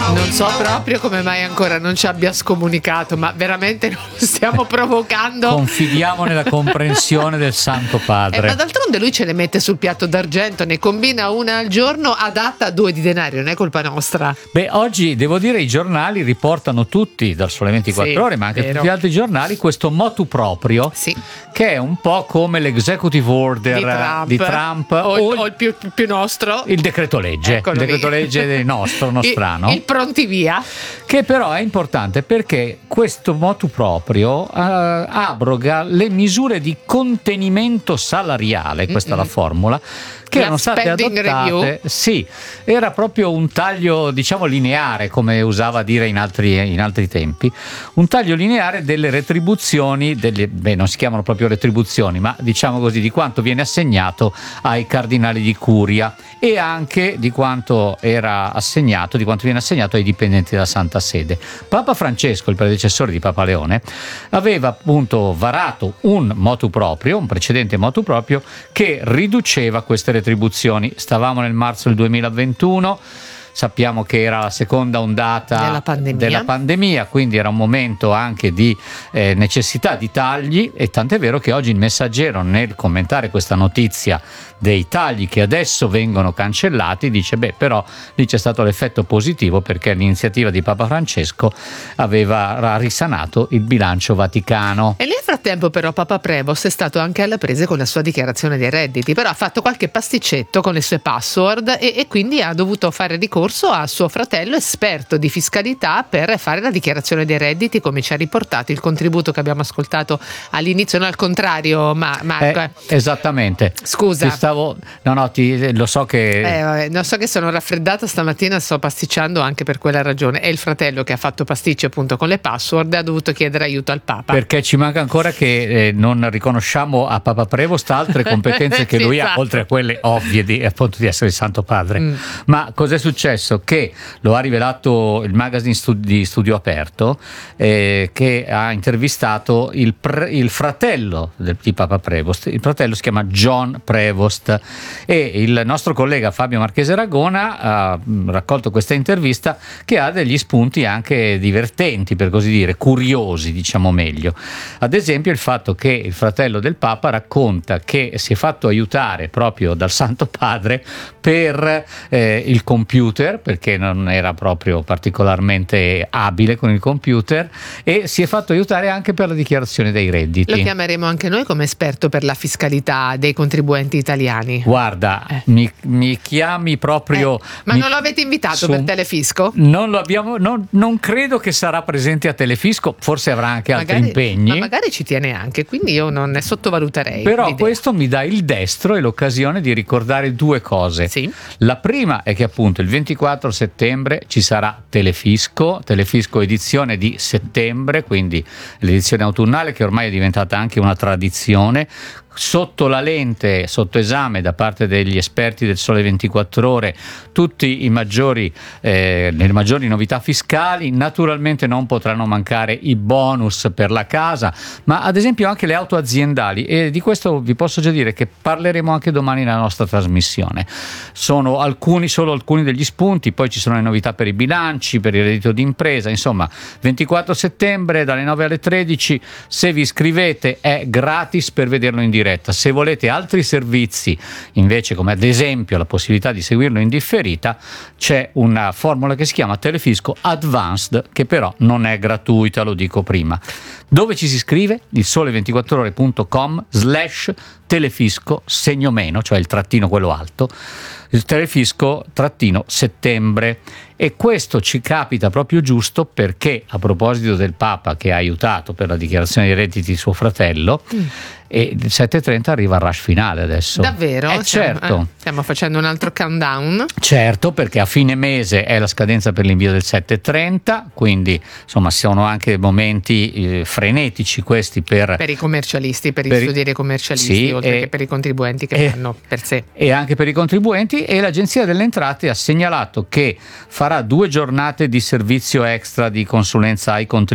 Non so proprio come mai ancora non ci abbia scomunicato, ma veramente lo stiamo provocando. Confidiamo nella comprensione del Santo Padre. Ma d'altronde lui ce le mette sul piatto d'argento, ne combina una al giorno, adatta a 2 di denari, non è colpa nostra. Beh, oggi devo dire i giornali riportano tutti, dal Sole 24 Ore, ma anche vero. tutti gli altri giornali, questo motu proprio, Sì. che è un po' come l'executive order di Trump o il più nostro, il decreto legge, Eccolo il decreto lì. legge nostrano. Il pronti via. Che però è importante perché questo motu proprio abroga le misure di contenimento salariale, questa è la formula, che La erano state spending adottate. review. Sì, era proprio un taglio, diciamo, lineare, come usava dire in altri tempi, un taglio lineare delle retribuzioni, non si chiamano proprio retribuzioni, ma diciamo così, di quanto viene assegnato ai cardinali di curia e anche di quanto era assegnato, di quanto viene assegnato ai dipendenti della Santa Sede. Papa Francesco, il predecessore di Papa Leone, aveva appunto varato un precedente motu proprio che riduceva queste retribuzioni. Stavamo nel marzo del 2021. Sappiamo che era la seconda ondata della pandemia, quindi era un momento anche di necessità di tagli, e tant'è vero che oggi il Messaggero, nel commentare questa notizia dei tagli che adesso vengono cancellati, dice però lì c'è stato l'effetto positivo, perché l'iniziativa di Papa Francesco aveva risanato il bilancio vaticano. E nel frattempo però Papa Prevost è stato anche alle prese con la sua dichiarazione dei redditi, però ha fatto qualche pasticcetto con le sue password e quindi ha dovuto fare ricorso a suo fratello esperto di fiscalità per fare la dichiarazione dei redditi, come ci ha riportato il contributo che abbiamo ascoltato all'inizio, non al contrario, Marco. Esattamente. Scusa. Lo so che sono raffreddata stamattina, sto pasticciando anche per quella ragione. È il fratello che ha fatto pasticci appunto con le password e ha dovuto chiedere aiuto al Papa. Perché ci manca ancora che non riconosciamo a Papa Prevost altre competenze che lui ha, oltre a quelle ovvie di essere il Santo Padre. Ma cos'è successo? Che lo ha rivelato il magazine di Studio Aperto, che ha intervistato il fratello di Papa Prevost. Il fratello si chiama John Prevost, e il nostro collega Fabio Marchese Ragona ha raccolto questa intervista, che ha degli spunti anche divertenti, per così dire, curiosi, diciamo meglio. Ad esempio il fatto che il fratello del Papa racconta che si è fatto aiutare proprio dal Santo Padre per il computer, perché non era proprio particolarmente abile con il computer, e si è fatto aiutare anche per la dichiarazione dei redditi. Lo chiameremo anche noi come esperto per la fiscalità dei contribuenti italiani. Guarda, mi chiami proprio. Non lo avete invitato per Telefisco? Non lo abbiamo, non credo che sarà presente a Telefisco, forse avrà anche altri impegni. Ma magari ci tiene anche, quindi io non ne sottovaluterei. Però l'idea. Questo mi dà il destro e l'occasione di ricordare 2 cose. Sì. La prima è che appunto il 24 settembre ci sarà Telefisco edizione di settembre, quindi l'edizione autunnale, che ormai è diventata anche una tradizione, sotto la lente, sotto esame da parte degli esperti del Sole 24 Ore, tutti le maggiori novità fiscali. Naturalmente non potranno mancare i bonus per la casa, ma ad esempio anche le auto aziendali, e di questo vi posso già dire che parleremo anche domani nella nostra trasmissione. Sono solo alcuni degli spunti, poi ci sono le novità per i bilanci, per il reddito d'impresa, insomma 24 settembre dalle 9 alle 13, se vi iscrivete è gratis per vederlo in diretta. Se volete altri servizi invece, come ad esempio la possibilità di seguirlo in differita, c'è una formula che si chiama Telefisco Advanced, che però non è gratuita, lo dico prima. Dove ci si iscrive? Il sole24ore.com/telefisco _, cioè il trattino quello alto, il Telefisco-settembre. E questo ci capita proprio giusto perché, a proposito del Papa che ha aiutato per la dichiarazione dei redditi di suo fratello, e il 7:30 arriva il rush finale adesso. Davvero? Certo. Stiamo facendo un altro countdown? Certo, perché a fine mese è la scadenza per l'invio del 7:30, quindi insomma sono anche momenti frenetici questi per i commercialisti, per gli studieri commercialisti, sì, oltre che per i contribuenti che fanno per sé. E anche per i contribuenti, e l'Agenzia delle Entrate ha segnalato che farà 2 giornate di servizio extra di consulenza ai contribuenti